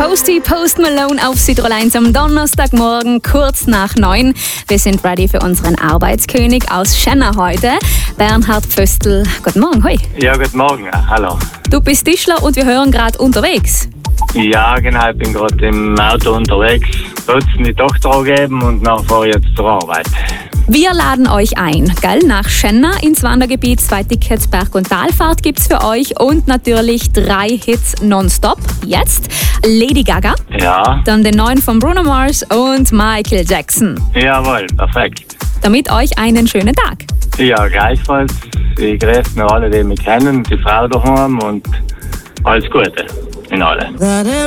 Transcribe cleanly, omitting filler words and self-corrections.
Posty, Post Malone auf Südtirol 1 am Donnerstagmorgen, kurz nach 9. Wir sind ready für unseren Arbeitskönig aus Schenna heute, Bernhard Pföstl. Guten Morgen, hoi. Ja, guten Morgen, hallo. Du bist Tischler und wir hören gerade unterwegs. Ja, genau, ich bin gerade im Auto unterwegs. Putzen die Tochter angeben und dann fahre ich jetzt zur Arbeit. Wir laden euch ein, gell, nach Schenna ins Wandergebiet. 2 Tickets Berg- und Talfahrt gibt's für euch und natürlich 3 Hits nonstop. Jetzt Lady Gaga, Ja, dann den neuen von Bruno Mars und Michael Jackson. jawohl, perfekt. Damit euch einen schönen Tag. Ja, gleichfalls. Ich grüße noch alle, die mich kennen, die Frau daheim und alles Gute in allem.